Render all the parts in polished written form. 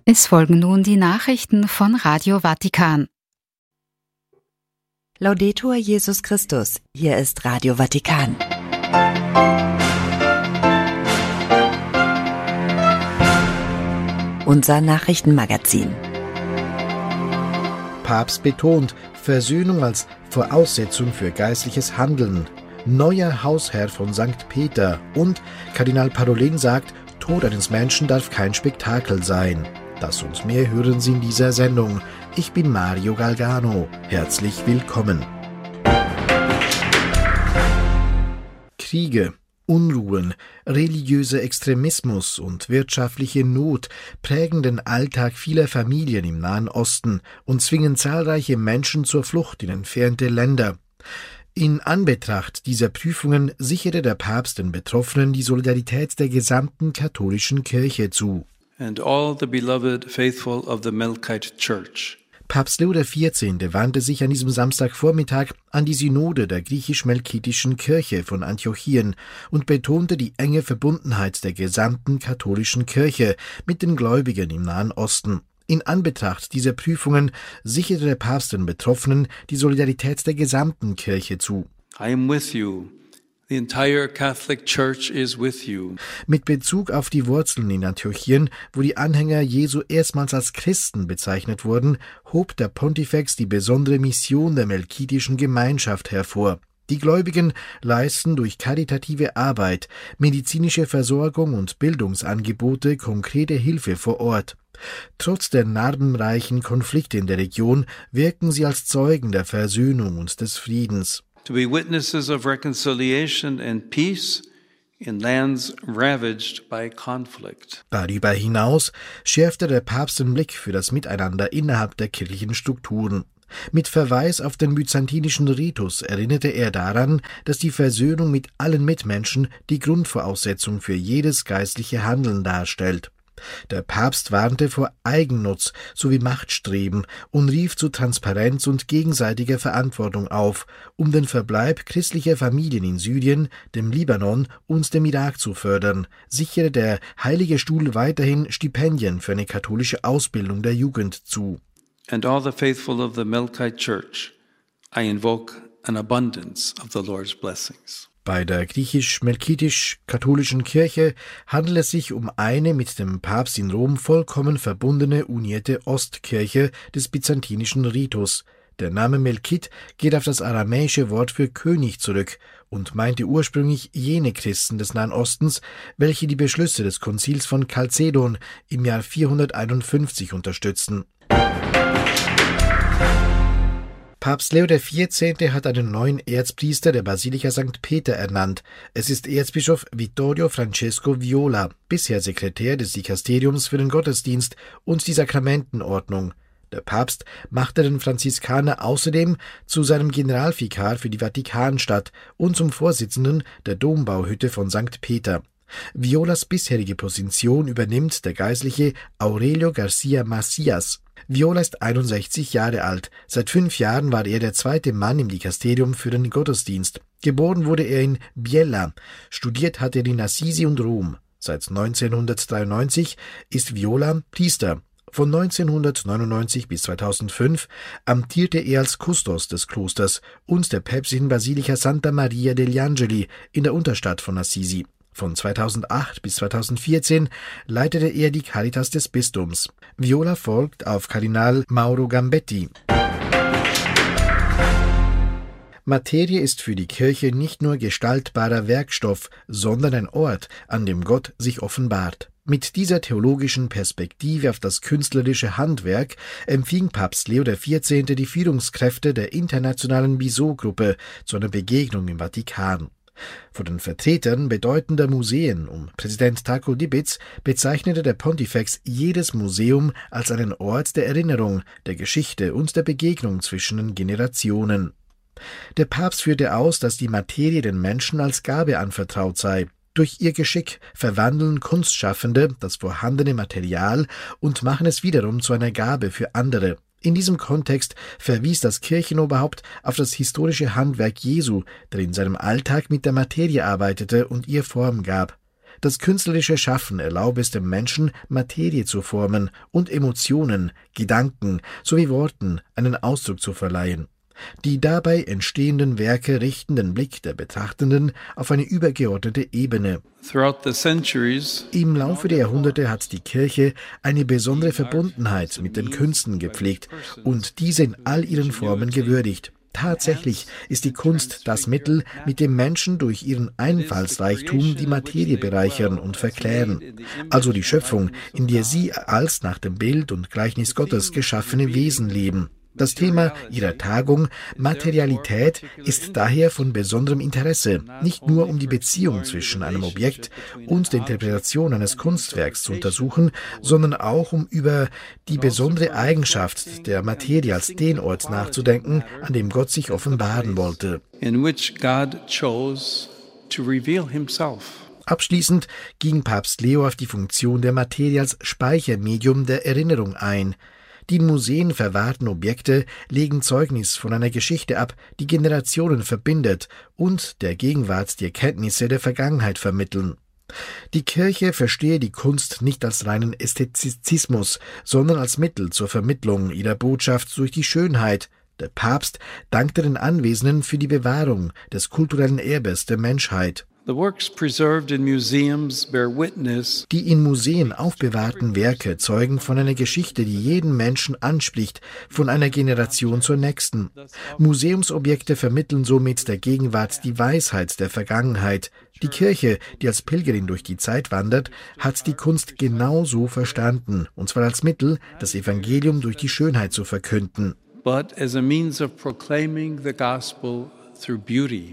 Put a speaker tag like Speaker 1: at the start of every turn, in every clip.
Speaker 1: Es folgen nun die Nachrichten von Radio Vatikan.
Speaker 2: Laudetur Jesus Christus, hier ist Radio Vatikan. Unser Nachrichtenmagazin.
Speaker 3: Papst betont Versöhnung als Voraussetzung für geistliches Handeln. Neuer Hausherr von St. Peter und Kardinal Parolin sagt, Tod eines Menschen darf kein Spektakel sein. Das und mehr hören Sie in dieser Sendung. Ich bin Mario Galgano. Herzlich willkommen. Kriege, Unruhen, religiöser Extremismus und wirtschaftliche Not prägen den Alltag vieler Familien im Nahen Osten und zwingen zahlreiche Menschen zur Flucht in entfernte Länder. In Anbetracht dieser Prüfungen sicherte der Papst den Betroffenen die Solidarität der gesamten katholischen Kirche zu.
Speaker 4: And all the beloved faithful of the Melkite Church.
Speaker 3: Papst Leo XIV. Wandte sich an diesem Samstagvormittag an die Synode der griechisch-melkitischen Kirche von Antiochien und betonte die enge Verbundenheit der gesamten katholischen Kirche mit den Gläubigen im Nahen Osten. In Anbetracht dieser Prüfungen sicherte der Papst den Betroffenen die Solidarität der gesamten Kirche zu.
Speaker 4: I am with you. The entire Catholic Church is with you.
Speaker 3: Mit Bezug auf die Wurzeln in Antiochien, wo die Anhänger Jesu erstmals als Christen bezeichnet wurden, hob der Pontifex die besondere Mission der melkitischen Gemeinschaft hervor. Die Gläubigen leisten durch karitative Arbeit, medizinische Versorgung und Bildungsangebote konkrete Hilfe vor Ort. Trotz der narbenreichen Konflikte in der Region wirken sie als Zeugen der Versöhnung und des Friedens.
Speaker 4: To be witnesses of reconciliation and peace in lands ravaged by conflict.
Speaker 3: Darüber hinaus schärfte der Papst den Blick für das Miteinander innerhalb der kirchlichen Strukturen. Mit Verweis auf den byzantinischen Ritus erinnerte er daran, dass die Versöhnung mit allen Mitmenschen die Grundvoraussetzung für jedes geistliche Handeln darstellt. Der Papst warnte vor Eigennutz sowie Machtstreben und rief zu Transparenz und gegenseitiger Verantwortung auf, um den Verbleib christlicher Familien in Syrien, dem Libanon und dem Irak zu fördern, sichere der Heilige Stuhl weiterhin Stipendien für eine katholische Ausbildung der Jugend zu.
Speaker 4: And all the faithful of the Melkite Church, I invoke an abundance of the Lord's blessings.
Speaker 3: Bei der griechisch-melkitisch-katholischen Kirche handelt es sich um eine mit dem Papst in Rom vollkommen verbundene unierte Ostkirche des byzantinischen Ritus. Der Name Melkit geht auf das aramäische Wort für König zurück und meinte ursprünglich jene Christen des Nahen Ostens, welche die Beschlüsse des Konzils von Chalcedon im Jahr 451 unterstützten. Papst Leo XIV. Hat einen neuen Erzpriester der Basilika St. Peter ernannt. Es ist Erzbischof Vittorio Francesco Viola, bisher Sekretär des Dikasteriums für den Gottesdienst und die Sakramentenordnung. Der Papst machte den Franziskaner außerdem zu seinem Generalvikar für die Vatikanstadt und zum Vorsitzenden der Dombauhütte von St. Peter. Violas bisherige Position übernimmt der Geistliche Aurelio García Macías. Viola ist 61 Jahre alt. Seit 5 Jahren war er der zweite Mann im Dikasterium für den Gottesdienst. Geboren wurde er in Biella. Studiert hat er in Assisi und Rom. Seit 1993 ist Viola Priester. Von 1999 bis 2005 amtierte er als Kustos des Klosters und der päpstlichen Basilika Santa Maria degli Angeli in der Unterstadt von Assisi. Von 2008 bis 2014 leitete er die Caritas des Bistums. Viola folgt auf Kardinal Mauro Gambetti. Materie ist für die Kirche nicht nur gestaltbarer Werkstoff, sondern ein Ort, an dem Gott sich offenbart. Mit dieser theologischen Perspektive auf das künstlerische Handwerk empfing Papst Leo XIV. Die Führungskräfte der internationalen Bizot-Gruppe zu einer Begegnung im Vatikan. Vor den Vertretern bedeutender Museen um Präsident Tako Dibitz bezeichnete der Pontifex jedes Museum als einen Ort der Erinnerung, der Geschichte und der Begegnung zwischen den Generationen. Der Papst führte aus, dass die Materie den Menschen als Gabe anvertraut sei. Durch ihr Geschick verwandeln Kunstschaffende das vorhandene Material und machen es wiederum zu einer Gabe für andere. In diesem Kontext verwies das Kirchenoberhaupt auf das historische Handwerk Jesu, der in seinem Alltag mit der Materie arbeitete und ihr Form gab. Das künstlerische Schaffen erlaube es dem Menschen, Materie zu formen und Emotionen, Gedanken sowie Worten einen Ausdruck zu verleihen. Die dabei entstehenden Werke richten den Blick der Betrachtenden auf eine übergeordnete Ebene. Im Laufe der Jahrhunderte hat die Kirche eine besondere Verbundenheit mit den Künsten gepflegt und diese in all ihren Formen gewürdigt. Tatsächlich ist die Kunst das Mittel, mit dem Menschen durch ihren Einfallsreichtum die Materie bereichern und verklären, also die Schöpfung, in der sie als nach dem Bild und Gleichnis Gottes geschaffene Wesen leben. Das Thema ihrer Tagung, Materialität, ist daher von besonderem Interesse, nicht nur um die Beziehung zwischen einem Objekt und der Interpretation eines Kunstwerks zu untersuchen, sondern auch um über die besondere Eigenschaft der Materie als den Ort nachzudenken, an dem Gott sich offenbaren wollte. Abschließend ging Papst Leo auf die Funktion der Materie als Speichermedium der Erinnerung ein. Die in Museen verwahrten Objekte legen Zeugnis von einer Geschichte ab, die Generationen verbindet und der Gegenwart die Erkenntnisse der Vergangenheit vermitteln. Die Kirche verstehe die Kunst nicht als reinen Ästhetizismus, sondern als Mittel zur Vermittlung ihrer Botschaft durch die Schönheit. Der Papst dankte den Anwesenden für die Bewahrung des kulturellen Erbes der Menschheit. Die in Museen aufbewahrten Werke zeugen von einer Geschichte, die jeden Menschen anspricht, von einer Generation zur nächsten. Museumsobjekte vermitteln somit der Gegenwart die Weisheit der Vergangenheit. Die Kirche, die als Pilgerin durch die Zeit wandert, hat die Kunst genauso verstanden, und zwar als Mittel, das Evangelium durch die Schönheit zu verkünden.
Speaker 4: But as a means of proclaiming the gospel through beauty.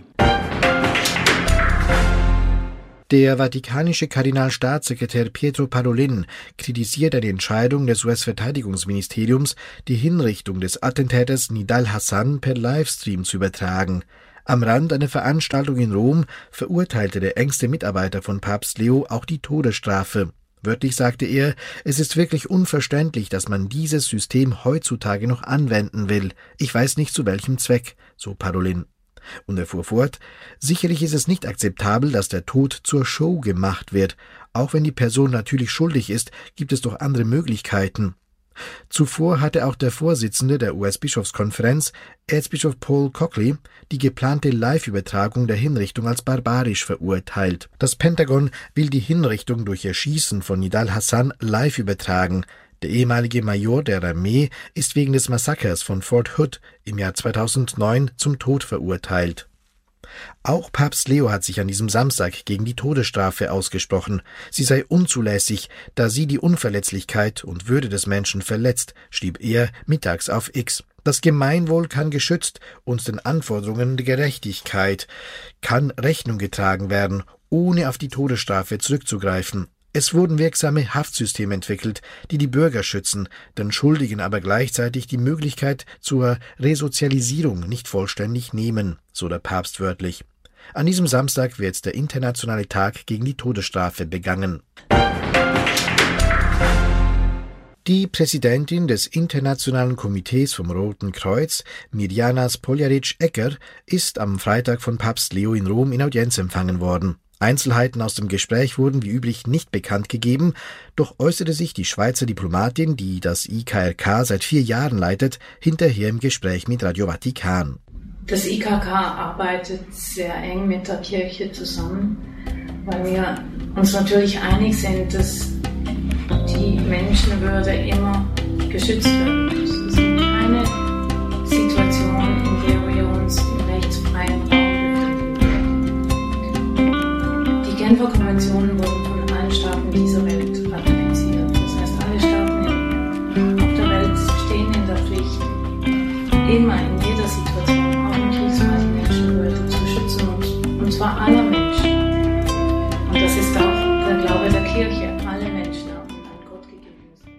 Speaker 3: Der vatikanische Kardinalstaatssekretär Pietro Parolin kritisiert eine Entscheidung des US-Verteidigungsministeriums, die Hinrichtung des Attentäters Nidal Hassan per Livestream zu übertragen. Am Rand einer Veranstaltung in Rom verurteilte der engste Mitarbeiter von Papst Leo auch die Todesstrafe. Wörtlich sagte er, es ist wirklich unverständlich, dass man dieses System heutzutage noch anwenden will. Ich weiß nicht zu welchem Zweck, so Parolin. Und er fuhr fort, sicherlich ist es nicht akzeptabel, dass der Tod zur Show gemacht wird. Auch wenn die Person natürlich schuldig ist, gibt es doch andere Möglichkeiten. Zuvor hatte auch der Vorsitzende der US-Bischofskonferenz, Erzbischof Paul Cockley, die geplante Live-Übertragung der Hinrichtung als barbarisch verurteilt. Das Pentagon will die Hinrichtung durch Erschießen von Nidal Hassan live übertragen. Der ehemalige Major der Armee ist wegen des Massakers von Fort Hood im Jahr 2009 zum Tod verurteilt. Auch Papst Leo hat sich an diesem Samstag gegen die Todesstrafe ausgesprochen. Sie sei unzulässig, da sie die Unverletzlichkeit und Würde des Menschen verletzt, schrieb er mittags auf X. Das Gemeinwohl kann geschützt und den Anforderungen der Gerechtigkeit kann Rechnung getragen werden, ohne auf die Todesstrafe zurückzugreifen. Es wurden wirksame Haftsysteme entwickelt, die die Bürger schützen, den Schuldigen aber gleichzeitig die Möglichkeit zur Resozialisierung nicht vollständig nehmen, so der Papst wörtlich. An diesem Samstag wird der internationale Tag gegen die Todesstrafe begangen. Die Präsidentin des Internationalen Komitees vom Roten Kreuz, Mirjana Spoljaric-Egger, ist am Freitag von Papst Leo in Rom in Audienz empfangen worden. Einzelheiten aus dem Gespräch wurden wie üblich nicht bekannt gegeben, doch äußerte sich die Schweizer Diplomatin, die das IKRK seit 4 Jahren leitet, hinterher im Gespräch mit Radio Vatikan.
Speaker 5: Das IKRK arbeitet sehr eng mit der Kirche zusammen, weil wir uns natürlich einig sind, dass die Menschenwürde immer geschützt werden muss. Es gibt keine Situation, in der wir uns im rechtsfreien Raum Die Genfer Konventionen wurden von allen Staaten dieser Welt ratifiziert. Das heißt, alle Staaten auf der Welt stehen in der Pflicht, immer in jeder Situation, auch im Kriegsfall, die Menschenwürde zu schützen, und zwar aller Menschen. Und das ist auch der Glaube der Kirche. Alle Menschen haben ein Gott gegebenes Recht.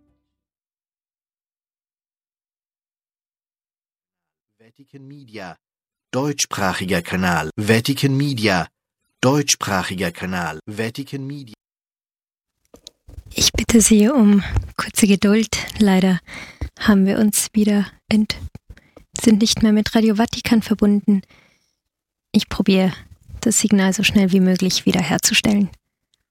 Speaker 3: Vatican Media, deutschsprachiger Kanal. Vatican Media, deutschsprachiger Kanal. Vatican Media.
Speaker 6: Ich bitte Sie um kurze Geduld. Leider haben wir uns wieder sind nicht mehr mit Radio Vatikan verbunden. Ich probiere, das Signal so schnell wie möglich wiederherzustellen.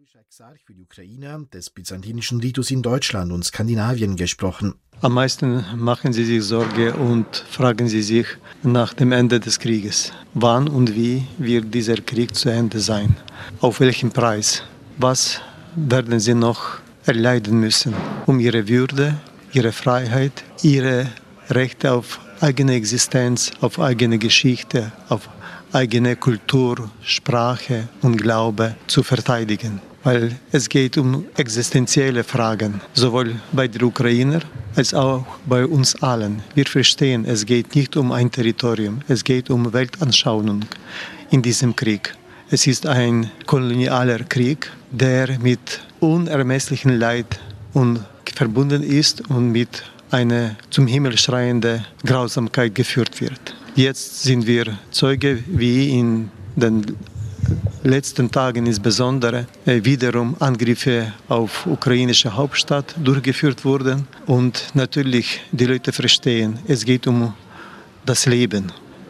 Speaker 3: Exarch für die Ukrainer des byzantinischen Ritus in Deutschland und Skandinavien gesprochen.
Speaker 7: Am meisten machen sie sich Sorge und fragen sie sich nach dem Ende des Krieges. Wann und wie wird dieser Krieg zu Ende sein? Auf welchen Preis? Was werden sie noch erleiden müssen, um ihre Würde, ihre Freiheit, ihre Rechte auf eigene Existenz, auf eigene Geschichte, auf eigene Kultur, Sprache und Glaube zu verteidigen? Weil es geht um existenzielle Fragen, sowohl bei den Ukrainern als auch bei uns allen. Wir verstehen, es geht nicht um ein Territorium, es geht um Weltanschauung in diesem Krieg. Es ist ein kolonialer Krieg, der mit unermesslichem Leid verbunden ist und mit einer zum Himmel schreienden Grausamkeit geführt wird. Jetzt sind wir Zeuge, wie in den letzten Tagen insbesondere wiederum Angriffe auf ukrainische Hauptstadt durchgeführt wurden. Und natürlich, die Leute verstehen, es geht um das Leben.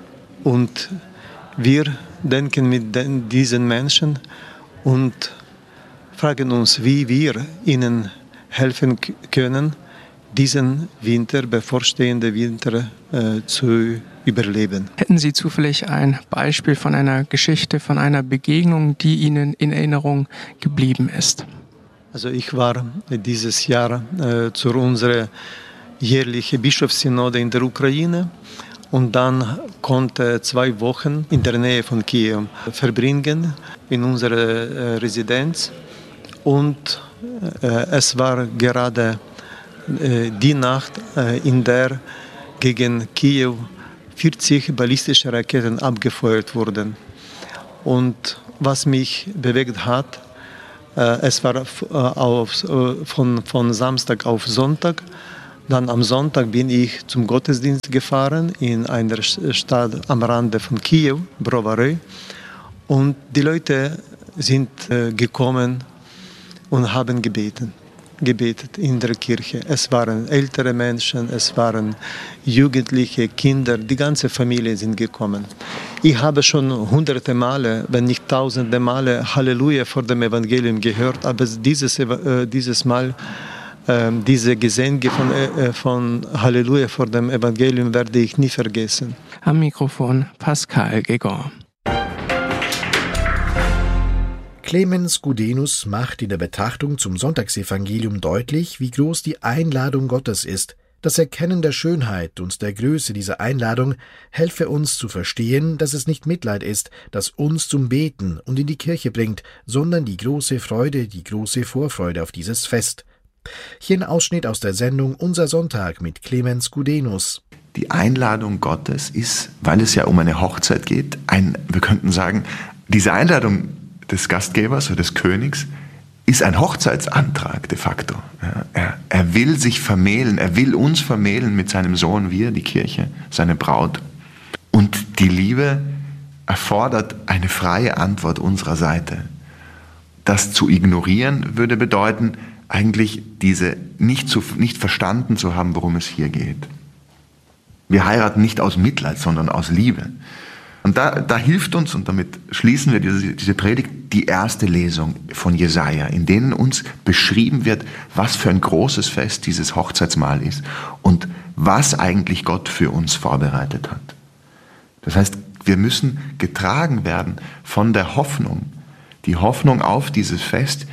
Speaker 7: Und wir denken mit diesen Menschen und fragen uns, wie wir ihnen helfen können, diesen Winter, bevorstehenden Winter zu überleben.
Speaker 8: Hätten Sie zufällig ein Beispiel von einer Geschichte, von einer Begegnung, die Ihnen in Erinnerung geblieben ist?
Speaker 7: Also ich war dieses Jahr zu unserer jährlichen Bischofssynode in der Ukraine und dann konnte 2 Wochen in der Nähe von Kiew verbringen in unserer Residenz und es war gerade die Nacht, in der gegen Kiew 40 ballistische Raketen abgefeuert wurden. Und was mich bewegt hat, es war von Samstag auf Sonntag. Dann am Sonntag bin ich zum Gottesdienst gefahren in einer Stadt am Rande von Kiew, Brovary. Und die Leute sind gekommen und haben gebetet in der Kirche. Es waren ältere Menschen, es waren Jugendliche, Kinder, die ganze Familie sind gekommen. Ich habe schon hunderte Male, wenn nicht tausende Male Halleluja vor dem Evangelium gehört, aber dieses Mal, diese Gesänge von Halleluja vor dem Evangelium werde ich nie vergessen.
Speaker 8: Am Mikrofon Pascal Gegon.
Speaker 3: Clemens Gudenus macht in der Betrachtung zum Sonntagsevangelium deutlich, wie groß die Einladung Gottes ist. Das Erkennen der Schönheit und der Größe dieser Einladung helfe uns zu verstehen, dass es nicht Mitleid ist, das uns zum Beten und in die Kirche bringt, sondern die große Freude, die große Vorfreude auf dieses Fest. Hier ein Ausschnitt aus der Sendung Unser Sonntag mit Clemens Gudenus.
Speaker 9: Die Einladung Gottes ist, weil es ja um eine Hochzeit geht, wir könnten sagen, diese Einladung des Gastgebers oder des Königs ist ein Hochzeitsantrag de facto. Er will sich vermählen, er will uns vermählen mit seinem Sohn, wir, die Kirche, seine Braut. Und die Liebe erfordert eine freie Antwort unserer Seite. Das zu ignorieren würde bedeuten, eigentlich nicht verstanden zu haben, worum es hier geht. Wir heiraten nicht aus Mitleid, sondern aus Liebe. Und da hilft uns, und damit schließen wir diese Predigt, die erste Lesung von Jesaja, in denen uns beschrieben wird, was für ein großes Fest dieses Hochzeitsmahl ist und was eigentlich Gott für uns vorbereitet hat. Das heißt, wir müssen getragen werden von der Hoffnung, die Hoffnung auf dieses Fest,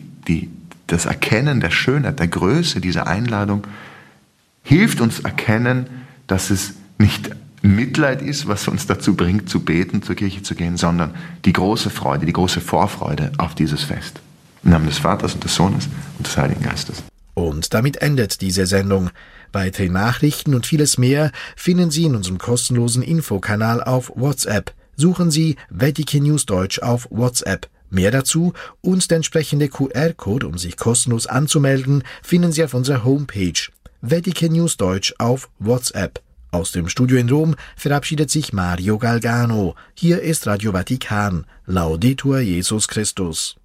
Speaker 9: das Erkennen der Schönheit, der Größe dieser Einladung, hilft uns erkennen, dass es nicht Mitleid ist, was uns dazu bringt, zu beten, zur Kirche zu gehen, sondern die große Freude, die große Vorfreude auf dieses Fest. Im Namen des Vaters und des Sohnes und des Heiligen Geistes.
Speaker 3: Und damit endet diese Sendung. Weitere Nachrichten und vieles mehr finden Sie in unserem kostenlosen Infokanal auf WhatsApp. Suchen Sie Vatikan News Deutsch auf WhatsApp. Mehr dazu und der entsprechende QR-Code, um sich kostenlos anzumelden, finden Sie auf unserer Homepage. Vatikan News Deutsch auf WhatsApp. Aus dem Studio in Rom verabschiedet sich Mario Galgano. Hier ist Radio Vatikan. Laudetur Jesus Christus.